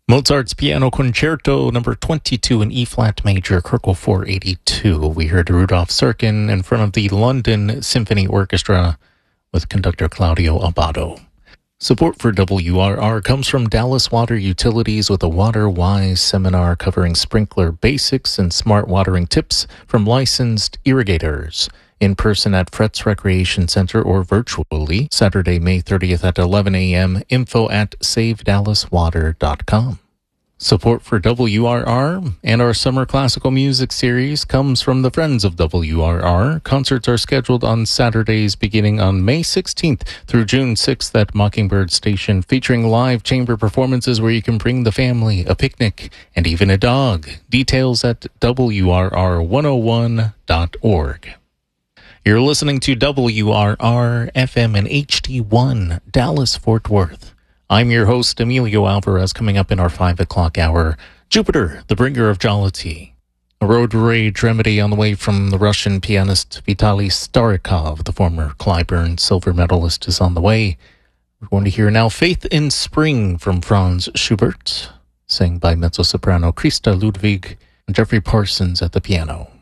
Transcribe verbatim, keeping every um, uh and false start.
Mozart's Piano Concerto number twenty-two in E-flat major, Kirkel four eighty-two. We heard Rudolf Serkin in front of the London Symphony Orchestra with conductor Claudio Abbado. Support for W R R comes from Dallas Water Utilities with a Water Wise seminar covering sprinkler basics and smart watering tips from licensed irrigators. In person at Fretz Recreation Center or virtually, Saturday, May thirtieth at eleven a.m., info at save dallas water dot com. Support for W R R and our Summer Classical Music Series comes from the Friends of W R R. Concerts are scheduled on Saturdays beginning on May sixteenth through June sixth at Mockingbird Station, featuring live chamber performances where you can bring the family, a picnic, and even a dog. Details at W R R one oh one dot org. You're listening to W R R F M and H D one, Dallas-Fort Worth. I'm your host, Emilio Alvarez. Coming up in our five o'clock hour, Jupiter, the bringer of jollity. A road rage remedy on the way from the Russian pianist Vitaly Starikov. The former Clyburn silver medalist is on the way. We're going to hear now Faith in Spring from Franz Schubert, sang by mezzo-soprano Christa Ludwig and Jeffrey Parsons at the piano.